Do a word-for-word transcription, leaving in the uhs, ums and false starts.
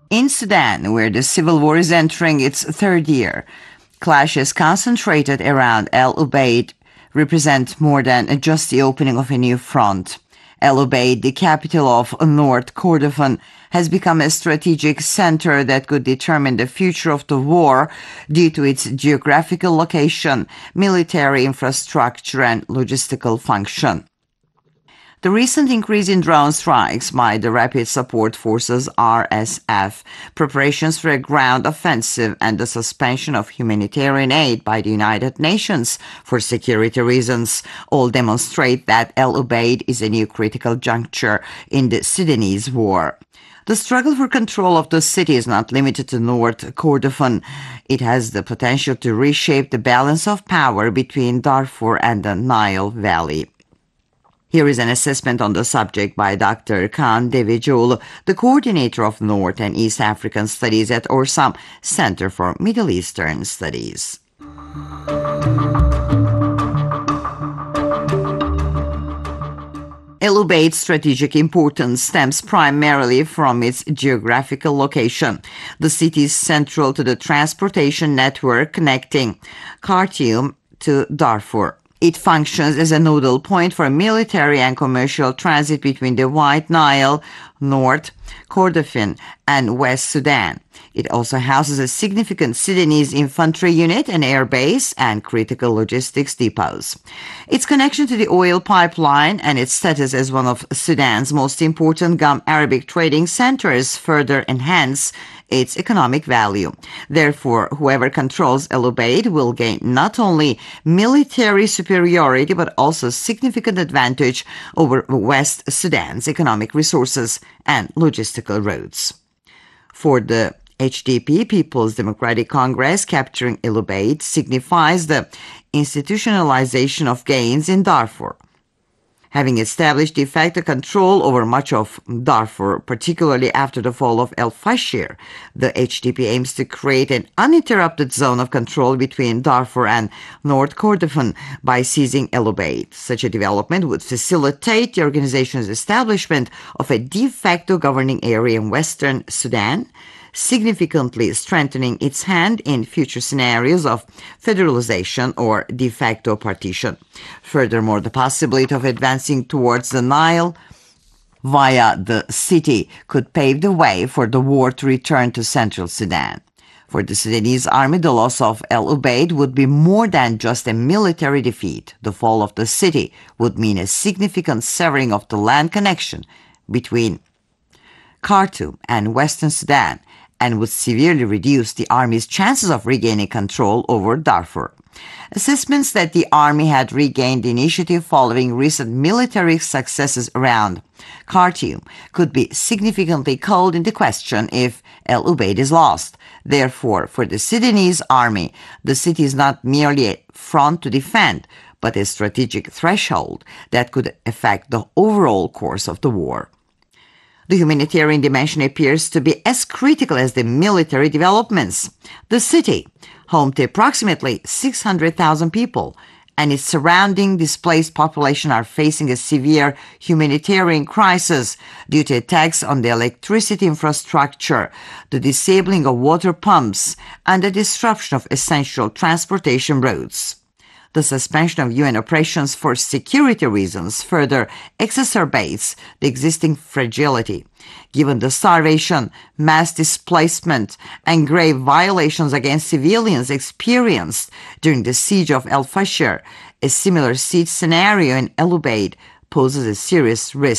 In Sudan, where the civil war is entering its third year, clashes concentrated around El Ubaid represent more than just the opening of a new front. El Ubaid, the capital of North Kordofan, has become a strategic center that could determine the future of the war due to its geographical location, military infrastructure, and logistical function. The recent increase in drone strikes by the Rapid Support Forces R S F, preparations for a ground offensive, and the suspension of humanitarian aid by the United Nations for security reasons all demonstrate that El Ubaid is a new critical juncture in the Sudanese war. The struggle for control of the city is not limited to North Kordofan. It has the potential to reshape the balance of power between Darfur and the Nile Valley. Here is an assessment on the subject by Doctor Kaan Devecioğlu, the coordinator of North and East African Studies at Orsam Center for Middle Eastern Studies. El Ubaid's strategic importance stems primarily from its geographical location. The city is central to the transportation network connecting Khartoum to Darfur. It functions as a nodal point for military and commercial transit between the White Nile, North Kordofan, and West Sudan. It also houses a significant Sudanese infantry unit, an air base, and critical logistics depots. Its connection to the oil pipeline and its status as one of Sudan's most important Gum Arabic trading centers further enhance its economic value. Therefore, whoever controls El Ubaid will gain not only military superiority but also significant advantage over West Sudan's economic resources and logistical routes. For the H D P, People's Democratic Congress, capturing El Ubaid signifies the institutionalization of gains in Darfur. Having established de facto control over much of Darfur, particularly after the fall of al-Fashir, the H D P aims to create an uninterrupted zone of control between Darfur and North Kordofan by seizing El Ubaid. Such a development would facilitate the organization's establishment of a de facto governing area in Western Sudan, significantly strengthening its hand in future scenarios of federalization or de facto partition. Furthermore, the possibility of advancing towards the Nile via the city could pave the way for the war to return to Central Sudan. For the Sudanese army, the loss of El Ubaid would be more than just a military defeat. The fall of the city would mean a significant severing of the land connection between Khartoum and Western Sudan, and would severely reduce the army's chances of regaining control over Darfur. Assessments that the army had regained the initiative following recent military successes around Khartoum could be significantly called into question if El Ubaid is lost. Therefore, for the Sudanese army, the city is not merely a front to defend, but a strategic threshold that could affect the overall course of the war. The humanitarian dimension appears to be as critical as the military developments. The city, home to approximately six hundred thousand people, and its surrounding displaced population are facing a severe humanitarian crisis due to attacks on the electricity infrastructure, the disabling of water pumps, and the disruption of essential transportation routes. The suspension of U N operations for security reasons further exacerbates the existing fragility. Given the starvation, mass displacement, and grave violations against civilians experienced during the siege of al-Fashir, a similar siege scenario in El Ubaid poses a serious risk